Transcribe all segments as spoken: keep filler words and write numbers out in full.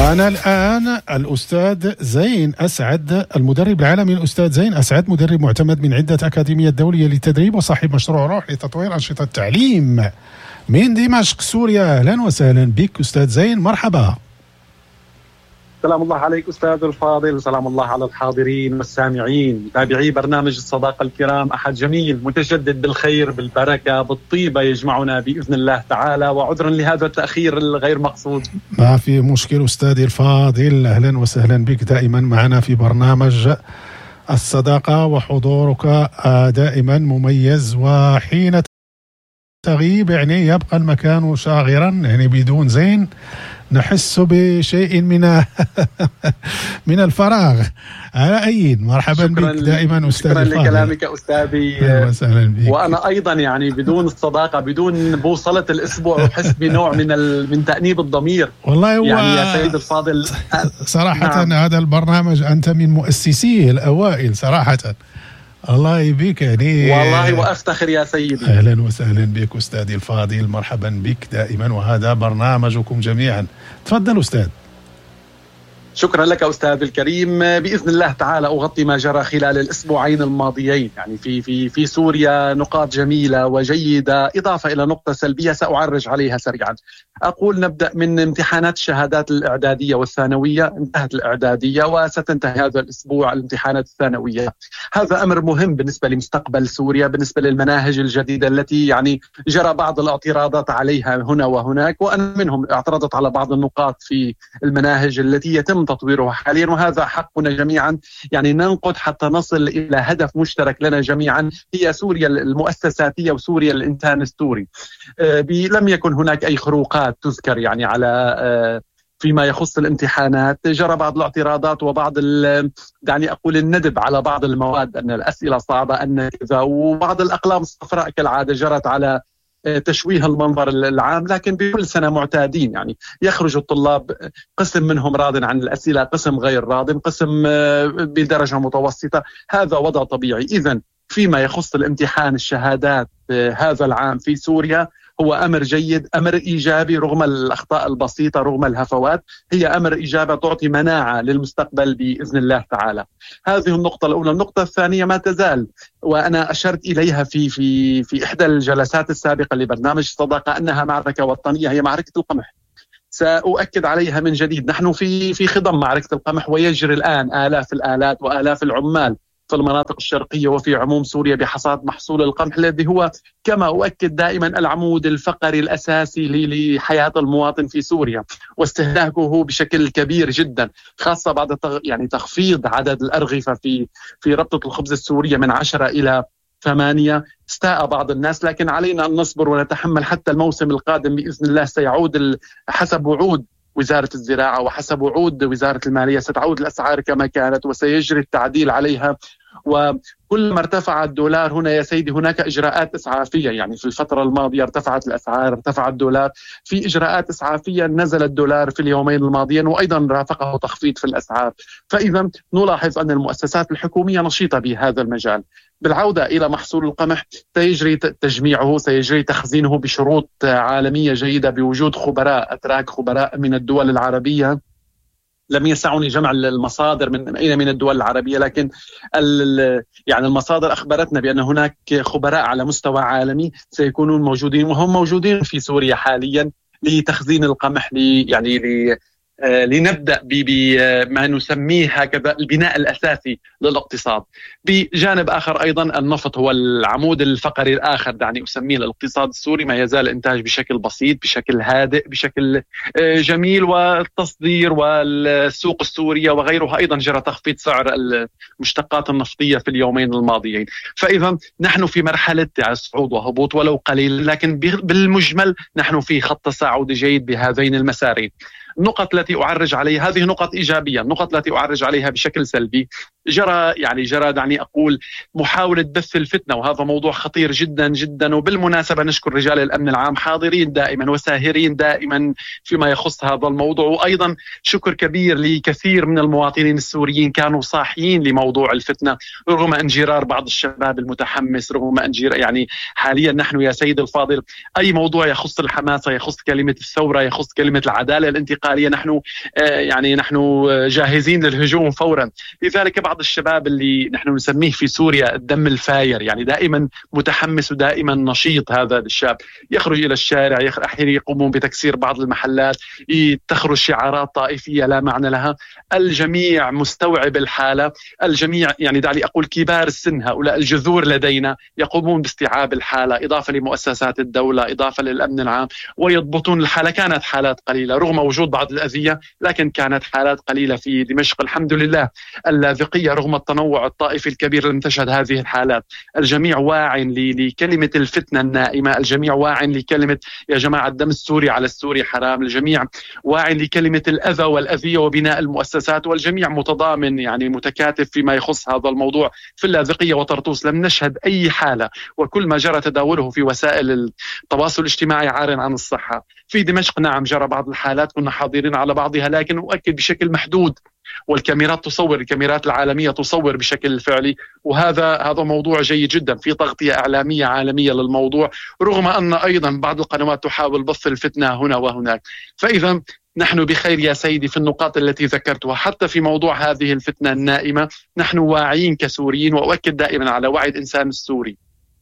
معنا الآن الأستاذ زين أسعد، المدرب العالمي الأستاذ زين أسعد، مدرب معتمد من عدة أكاديميات دولية للتدريب وصاحب مشروع روح لتطوير أنشطة التعليم من دمشق سوريا. أهلا وسهلا بك أستاذ زين، مرحبا. سلام الله عليك أستاذ الفاضل، سلام الله على الحاضرين والسامعين تابعي برنامج الصداقة الكرام. أحد جميل متجدد بالخير بالبركة بالطيبة يجمعنا بإذن الله تعالى، وعذرا لهذا التأخير الغير مقصود. ما في مشكل أستاذي الفاضل، أهلا وسهلا بك دائما معنا في برنامج الصداقة، وحضورك دائما مميز، وحين تغيب يعني يبقى المكان شاغرا، يعني بدون زين نحس بشيء من من الفراغ. على أي مرحبا بك دائما أستاذ شكرا لكلامك أستاذي. وأنا أيضا يعني بدون الصداقة، بدون بوصلة الأسبوع، أحس بنوع من ال... من تأنيب الضمير. والله هو يعني يا سيد الفاضل صراحة نعم. هذا البرنامج أنت من مؤسسيه الأوائل صراحة، الله يبيك يعني والله وأفتخر يا سيدي. أهلا وسهلا بك أستاذي الفاضل، مرحبا بك دائما، وهذا برنامجكم جميعا. تفضل أستاذ. شكرا لك أستاذ الكريم. بإذن الله تعالى أغطي ما جرى خلال الأسبوعين الماضيين يعني في في في سوريا، نقاط جميلة وجيدة إضافة إلى نقطة سلبية سأعرج عليها سريعا. أقول نبدأ من امتحانات الشهادات الإعدادية والثانوية. انتهت الإعدادية وستنتهي هذا الأسبوع الامتحانات الثانوية. هذا أمر مهم بالنسبة لمستقبل سوريا، بالنسبة للمناهج الجديدة التي يعني جرى بعض الاعتراضات عليها هنا وهناك، وأنا منهم اعترضت على بعض النقاط في المناهج التي يتم تطويرها حاليا، وهذا حقنا جميعا يعني ننقد حتى نصل إلى هدف مشترك لنا جميعا، هي سوريا المؤسساتية وسوريا الإنتاج السوري. آه لم يكن هناك أي خروقات تذكر يعني على آه فيما يخص الامتحانات. جرى بعض الاعتراضات وبعض يعني أقول الندب على بعض المواد، أن الأسئلة صعبة أن كذا، وبعض الأقلام الصفراء كالعادة جرت على تشويه المنظر العام. لكن بكل سنة معتادين يعني يخرج الطلاب قسم منهم راض عن الأسئلة، قسم غير راض، قسم بدرجة متوسطة. هذا وضع طبيعي. إذن فيما يخص الامتحان الشهادات هذا العام في سوريا هو أمر جيد، أمر إيجابي رغم الأخطاء البسيطة، رغم الهفوات، هي أمر إيجابي تعطي مناعة للمستقبل بإذن الله تعالى. هذه النقطة الأولى. النقطة الثانية ما تزال وأنا أشرت إليها في في في إحدى الجلسات السابقة لبرنامج الصداقة أنها معركة وطنية، هي معركة القمح. سأؤكد عليها من جديد. نحن في في خضم معركة القمح، ويجري الآن آلاف الآلات وآلاف العمال في المناطق الشرقية وفي عموم سوريا بحصاد محصول القمح، الذي هو كما أؤكد دائما العمود الفقري الأساسي لحياة المواطن في سوريا، واستهلاكه بشكل كبير جدا، خاصة بعد يعني تخفيض عدد الأرغفة في في ربطة الخبز السورية من عشرة إلى ثمانية. استاء بعض الناس، لكن علينا أن نصبر ونتحمل حتى الموسم القادم بإذن الله. سيعود حسب وعود وزارة الزراعة وحسب وعود وزارة المالية، ستعود الأسعار كما كانت وسيجري التعديل عليها. وكلما ارتفع الدولار هنا يا سيدي هناك إجراءات إسعافية، يعني في الفترة الماضية ارتفعت الأسعار، ارتفع الدولار، في إجراءات إسعافية، نزل الدولار في اليومين الماضيين وأيضا رافقه تخفيض في الأسعار. فإذا نلاحظ أن المؤسسات الحكومية نشيطة بهذا المجال. بالعودة إلى محصول القمح، سيجري تجميعه، سيجري تخزينه بشروط عالمية جيدة بوجود خبراء أتراك، خبراء من الدول العربية. لم يسعني جمع المصادر من أين من الدول العربية، لكن يعني المصادر أخبرتنا بأن هناك خبراء على مستوى عالمي سيكونون موجودين، وهم موجودين في سوريا حاليا لتخزين القمح، لي يعني لي لنبدأ بما نسميه هكذا البناء الأساسي للاقتصاد. بجانب آخر أيضا النفط هو العمود الفقري الآخر، دعني أسميه الاقتصاد السوري. ما يزال الإنتاج بشكل بسيط، بشكل هادئ، بشكل جميل، والتصدير والسوق السورية وغيرها أيضا جرى تخفيض سعر المشتقات النفطية في اليومين الماضيين. فإذا نحن في مرحلة صعود وهبوط ولو قليل، لكن بالمجمل نحن في خط تصاعد جيد بهذين المسارين. النقط التي أعرج عليها هذه نقط إيجابية. النقط التي أعرج عليها بشكل سلبي جرى يعني جرى دعني أقول محاولة بث الفتنة، وهذا موضوع خطير جدا جدا. وبالمناسبة نشكر رجال الأمن العام حاضرين دائما وساهرين دائما فيما يخص هذا الموضوع، وأيضا شكر كبير لكثير من المواطنين السوريين كانوا صاحيين لموضوع الفتنة رغم انجرار بعض الشباب المتحمس، رغم انجرار يعني حاليا نحن يا سيد الفاضل أي موضوع يخص الحماسة، يخص كلمة الثورة، يخص كلمة العدالة الانتقالية، نحن يعني نحن جاهزين للهجوم فورا. لذلك بعض الشباب اللي نحن نسميه في سوريا الدم الفاير، يعني دائما متحمس ودائما نشيط، هذا الشاب يخرج إلى الشارع، أحيانا يقومون بتكسير بعض المحلات، تخرج شعارات طائفية لا معنى لها. الجميع مستوعب الحالة، الجميع يعني دعني أقول كبار السن هؤلاء الجذور لدينا يقومون باستيعاب الحالة، إضافة لمؤسسات الدولة، إضافة للأمن العام، ويضبطون الحالة. كانت حالات قليلة رغم وجود بعض الأذية، لكن كانت حالات قليلة في دمشق الحمد لله. اللاذقية رغم التنوع الطائفي الكبير لم تشهد هذه الحالات. الجميع واع لكلمة الفتنة النائمة، الجميع واع لكلمة يا جماعة الدم السوري على السوري حرام، الجميع واع لكلمة الأذى والأذية وبناء المؤسسات، والجميع متضامن يعني متكاتف فيما يخص هذا الموضوع. في اللاذقية وطرطوس لم نشهد أي حالة، وكل ما جرى تداوله في وسائل التواصل الاجتماعي عار عن الصحة. في دمشق نعم جرى بعض الحالات، كنا حاضرين على بعضها، لكن أؤكد بشكل محدود، والكاميرات تصور، الكاميرات العالمية تصور بشكل فعلي، وهذا هذا موضوع جيد جدا، في تغطية إعلامية عالمية للموضوع، رغم أن أيضا بعض القنوات تحاول بث الفتنة هنا وهناك. فإذا نحن بخير يا سيدي في النقاط التي ذكرتها، حتى في موضوع هذه الفتنة النائمة نحن واعيين كسوريين، وأؤكد دائما على وعي الإنسان السوري.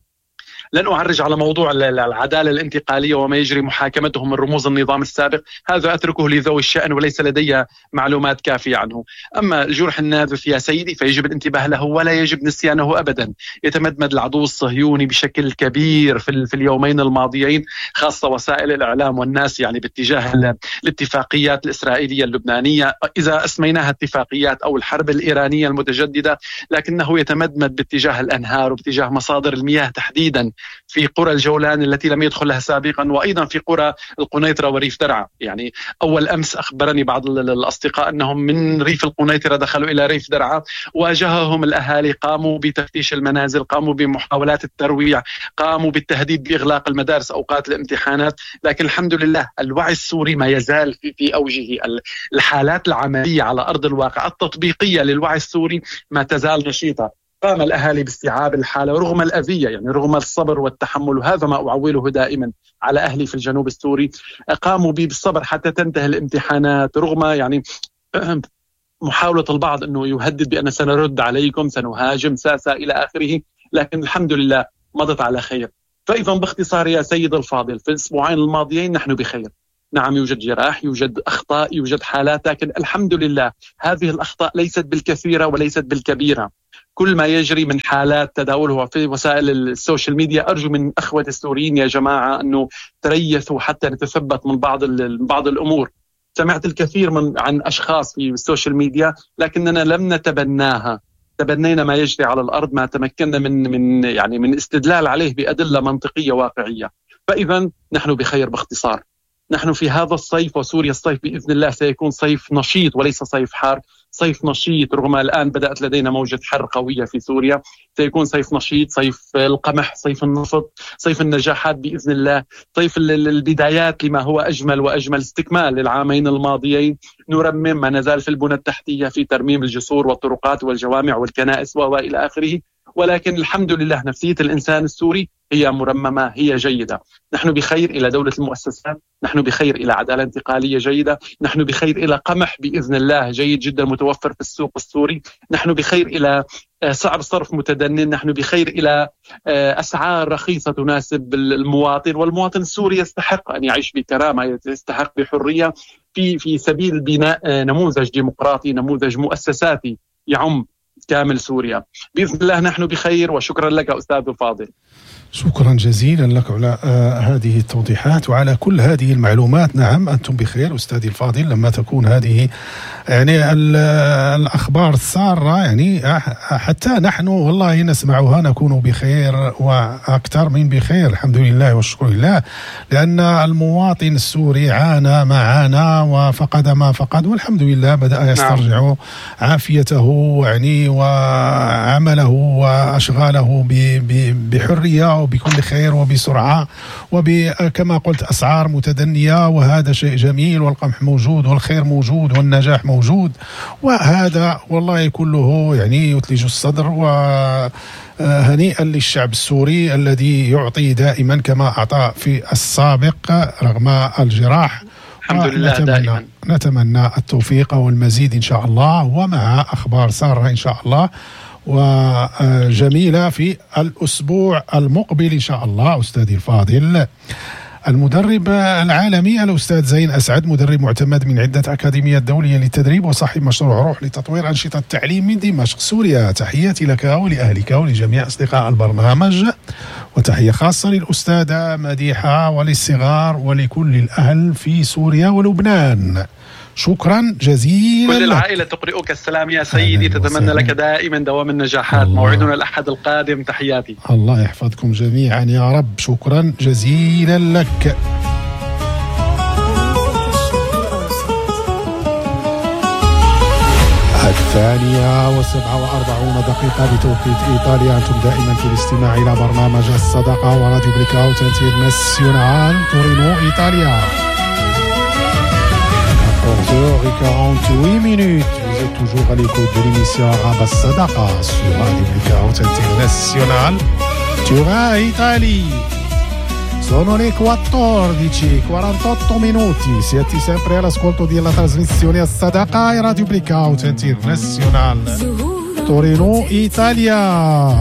لن أعرج على موضوع العدالة الانتقالية وما يجري محاكمته من رموز النظام السابق، هذا أتركه لذوي الشأن وليس لدي معلومات كافية عنه. أما الجرح النازف يا سيدي فيجب الانتباه له ولا يجب نسيانه أبدا. يتمدمد العدو الصهيوني بشكل كبير في, في اليومين الماضيين، خاصة وسائل الإعلام والناس يعني باتجاه الاتفاقيات الإسرائيلية اللبنانية، إذا أسميناها اتفاقيات أو الحرب الإيرانية المتجددة، لكنه يتمدمد باتجاه الأنهار وباتجاه مصادر المياه تحديدا في قرى الجولان التي لم يدخلها سابقا، وأيضا في قرى القنيطرة وريف درعا. يعني أول أمس أخبرني بعض الأصدقاء أنهم من ريف القنيطرة دخلوا إلى ريف درعا، واجههم الأهالي، قاموا بتفتيش المنازل، قاموا بمحاولات الترويع، قاموا بالتهديد بإغلاق المدارس أوقات الامتحانات. لكن الحمد لله الوعي السوري ما يزال في, في أوجه، الحالات العملية على أرض الواقع التطبيقية للوعي السوري ما تزال نشيطة. قام الأهالي باستيعاب الحالة رغم الأذية، يعني رغم الصبر والتحمل، وهذا ما أعوله دائما على أهلي في الجنوب السوري. قاموا بالصبر حتى تنتهي الامتحانات رغم يعني محاولة البعض أنه يهدد بأن سنرد عليكم، سنهاجم، ساسا إلى آخره، لكن الحمد لله مضت على خير. فإذا باختصار يا سيد الفاضل في الأسبوعين الماضيين نحن بخير. نعم يوجد جراح، يوجد أخطاء، يوجد حالات، لكن الحمد لله هذه الأخطاء ليست بالكثيرة وليست بالكبيرة. كل ما يجري من حالات تداولها في وسائل السوشيال ميديا، أرجو من أخوة السوريين يا جماعة أنه تريثوا حتى نتثبت من بعض بعض الأمور. سمعت الكثير من عن أشخاص في السوشيال ميديا لكننا لم نتبناها، تبنينا ما يجري على الأرض، ما تمكنا من من يعني من استدلال عليه بأدلة منطقية واقعية. فإذا نحن بخير باختصار. نحن في هذا الصيف، وسوريا الصيف بإذن الله سيكون صيف نشيط وليس صيف حار، صيف نشيط رغم الآن بدأت لدينا موجة حر قوية في سوريا. سيكون صيف نشيط، صيف القمح، صيف النفط، صيف النجاحات بإذن الله، صيف البدايات لما هو أجمل وأجمل، استكمال للعامين الماضيين. نرمم ما نزال في البنى التحتية، في ترميم الجسور والطرقات والجوامع والكنائس وإلى آخره، ولكن الحمد لله نفسية الإنسان السوري هي مرممة، هي جيدة. نحن بخير إلى دولة المؤسسات، نحن بخير إلى عدالة انتقالية جيدة، نحن بخير إلى قمح بإذن الله جيد جدا متوفر في السوق السوري، نحن بخير إلى سعر صرف متدنين، نحن بخير إلى أسعار رخيصة تناسب المواطن. والمواطن السوري يستحق أن يعيش بكرامة، يستحق بحرية في في سبيل بناء نموذج ديمقراطي، نموذج مؤسساتي يعم كامل سوريا. بإذن الله نحن بخير، وشكرا لك أستاذ الفاضل. شكرا جزيلا لك على آه هذه التوضيحات وعلى كل هذه المعلومات. نعم أنتم بخير أستاذي الفاضل لما تكون هذه يعني الأخبار السارة، يعني حتى نحن والله نسمعها نكون بخير وأكثر من بخير الحمد لله والشكر لله، لأن المواطن السوري عانى ما عانى وفقد ما فقد والحمد لله بدأ يسترجع عافيته يعني وعمله وأشغاله بحرية وبكل خير وبسرعة وكما قلت أسعار متدنية، وهذا شيء جميل، والقمح موجود والخير موجود والنجاح موجود، وهذا والله كله يعني يثلج الصدر. وهنيئا للشعب السوري الذي يعطي دائما كما أعطى في السابق رغم الجراح. الحمد لله دائما نتمنى التوفيق والمزيد إن شاء الله، ومع أخبار سارة إن شاء الله وجميلة في الأسبوع المقبل إن شاء الله. أستاذي الفاضل المدرب العالمي الأستاذ زين أسعد، مدرب معتمد من عدة أكاديميات دولية للتدريب وصاحب مشروع روح لتطوير أنشطة التعليم من دمشق سوريا. تحياتي لك ولأهلك ولجميع أصدقاء البرنامج، وتحية خاصة للأستاذة مديحة وللصغار ولكل الأهل في سوريا ولبنان. شكرا جزيلا. كل العائلة تقرئك السلام يا سيدي، تتمنى لك دائما دوام النجاحات. موعدنا الأحد القادم، تحياتي. الله يحفظكم جميعا يا رب. شكرا جزيلا لك. الثانية وسبعة وأربعون دقيقة بتوقيت إيطاليا. أنتم دائما في الاستماع إلى برنامج الصداقة وراديو بليكاوت انترناسيونال تورينو إيطاليا. quatorze heures quarante-huit minutes. Vous êtes toujours à l'écoute de l'émission Arabe Sadaqa sur Radio Blackout International Tura Italia. Sono le quattordici e quarantotto minuti. Siete sempre all'ascolto della trasmissione Sadaqa e Radio Blackout International Torino Italia.